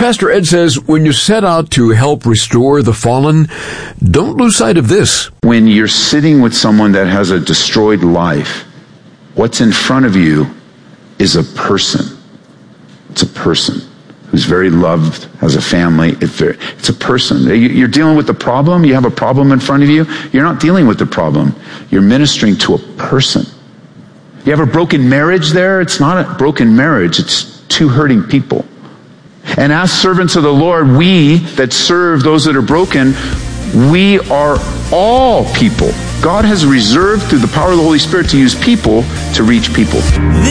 Pastor Ed says when you set out to help restore the fallen, don't lose sight of this. When you're sitting with someone that has a destroyed life, what's in front of you is a person. It's a person who's very loved, has a family. It's a person. You're dealing with the problem. You have a problem in front of you. You're not dealing with the problem. You're ministering to a person. You have a broken marriage there. It's not a broken marriage. It's two hurting people. And as servants of the Lord, we that serve those that are broken, we are all people. God has reserved through the power of the Holy Spirit to use people to reach people.